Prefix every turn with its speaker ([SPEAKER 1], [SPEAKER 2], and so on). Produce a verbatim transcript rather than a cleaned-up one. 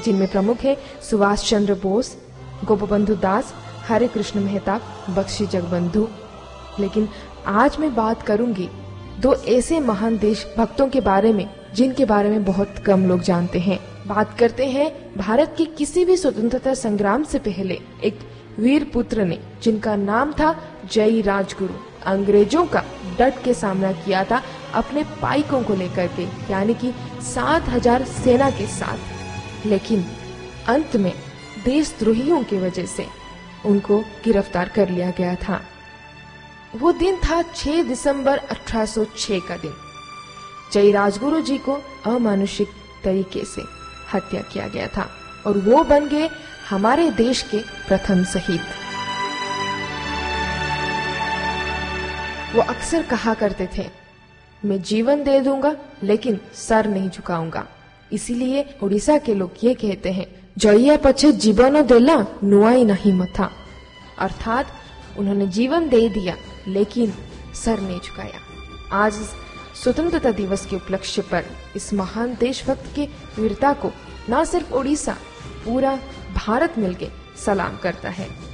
[SPEAKER 1] जिनमें प्रमुख है सुभाष चंद्र बोस, गोपबंधु दास, हरे कृष्ण मेहता, बख्शी जगबंधु। लेकिन आज मैं बात करूंगी दो ऐसे महान देशभक्तों के बारे में जिनके बारे में बहुत कम लोग जानते हैं। बात करते हैं भारत के किसी भी स्वतंत्रता संग्राम से पहले एक वीर पुत्र ने, जिनका नाम था जय राजगुरु। अंग्रेजों का डट के सामना किया था अपने पाइकों को लेकर के, यानी कि सात हजार सेना के साथ। लेकिन अंत में देशद्रोहियों की वजह से उनको गिरफ्तार कर लिया गया था। वो दिन था छह दिसंबर अठारह सौ छह का दिन। जय राजगुरु जी को अमानुषिक तरीके से हत्या किया गया था और वो बन गए हमारे देश के प्रथम शहीद। वो अक्सर कहा करते थे, मैं जीवन दे दूंगा लेकिन सर नहीं झुकाऊंगा। इसीलिए उड़ीसा के लोग ये कहते हैं, जइया पछे जीवन देला नुआई नहीं मथा, अर्थात उन्होंने जीवन दे दिया लेकिन सर नहीं झुकाया। आज स्वतंत्रता दिवस के उपलक्ष्य पर इस महान देशभक्त के वीरता को न सिर्फ उड़ीसा, पूरा भारत मिलके सलाम करता है।